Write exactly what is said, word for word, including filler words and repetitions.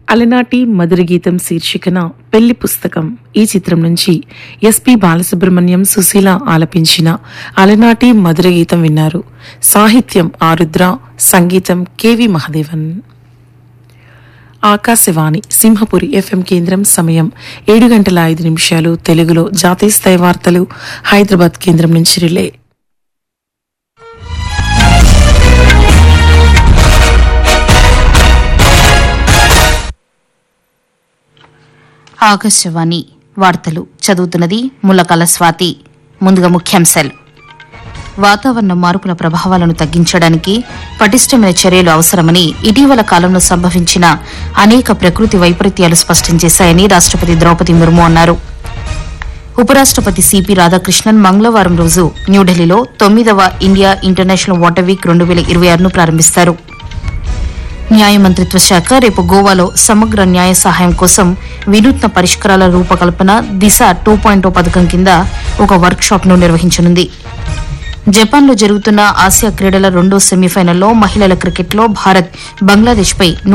అలనాటి మధుర గీతం శీర్షికన పెళ్లి పుస్తకం ఈ చిత్రం నుంచి ఎస్పి బాలసుబ్రహ్మణ్యం సుశీల ఆలపించిన అలనాటి మధుర గీతం విన్నారు. సాహిత్యం ఆరుద్ర, సంగీతం కెవి మహదేవన్. ఆకాశవాణి సింహపురి ఎఫ్ఎం కేంద్రం. సమయం ఏడు గంటల ఐదు నిమిషాలు. తెలుగులో జాతీయ స్థాయి వార్తలు హైదరాబాద్ కేంద్రం నుంచి రిలే. ఆకాశవాణి వార్తలు చదువుతున్నది ముల్లకాల స్వాతి. ముందుగా ముఖ్యాంశాలు. వాతావరణ మార్పుల ప్రభావాలను తగ్గించడానికి పటిష్టమైన చర్యలు అవసరమని ఇటీవల కాలంలో సంభవించిన అనేక ప్రకృతి వైపరీత్యాలు స్పష్టం చేశాయని రాష్టపతి ద్రౌపది ముర్ము అన్నారు. ఉపరాష్టపతి సిపి రాధాకృష్ణన్ మంగళవారం రోజు న్యూఢిల్లీలో తొమ్మిదవ ఇండియా ఇంటర్నేషనల్ వాటర్ వీక్ రెండు వేల ఇరవై ఆరును ప్రారంభిస్తారు. న్యాయ మంత్రిత్వ శాఖ రేపు గోవాలో సమగ్ర న్యాయ సహాయం కోసం వినూత్న పరిష్కారాల రూపకల్పన దిశ టూ పాయింట్ పథకం కింద ఒక వర్క్ షాప్ ను నిర్వహించనుంది. జపాన్లో జరుగుతున్న ఆసియా క్రీడల రెండో సెమీఫైనల్లో మహిళల క్రికెట్లో భారత్ బంగ్లాదేశ్ పై